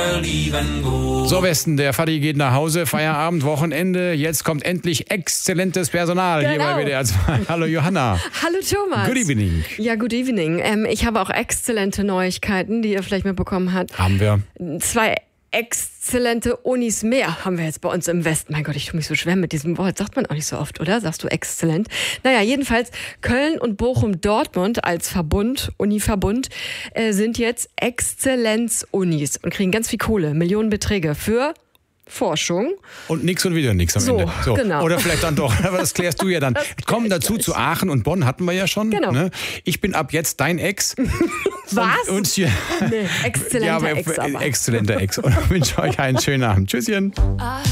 verlieben gut. So, Westen, der Vati geht nach Hause, Feierabend, Wochenende. Jetzt kommt endlich exzellentes Personal hier bei WDR 2. Hallo Johanna. Hallo Thomas. Good evening. Ja, good evening. Ich habe auch exzellente Neuigkeiten, die ihr vielleicht mitbekommen habt. Haben wir. 2 exzellente Unis mehr haben wir jetzt bei uns im Westen. Mein Gott, ich tue mich so schwer mit diesem Wort. Sagt man auch nicht so oft, oder? Sagst du exzellent? Naja, jedenfalls Köln und Bochum-Dortmund als Verbund, Univerbund, sind jetzt Exzellenz-Unis und kriegen ganz viel Kohle, Millionenbeträge für Forschung. Und nix und wieder nix am Ende. So, genau. Oder vielleicht dann doch, aber das klärst du ja dann. Kommen dazu zu Aachen und Bonn hatten wir ja schon. Genau. Ne? Ich bin ab jetzt dein Ex. Was? Und hier, Nee, exzellenter Ex aber. Exzellenter Ex. Und wünsche euch einen schönen Abend. Tschüsschen.